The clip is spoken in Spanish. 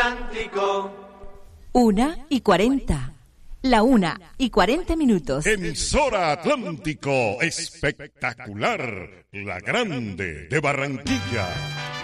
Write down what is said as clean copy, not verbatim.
1:40. La 1:40. Emisora Atlántico, espectacular, la grande de Barranquilla.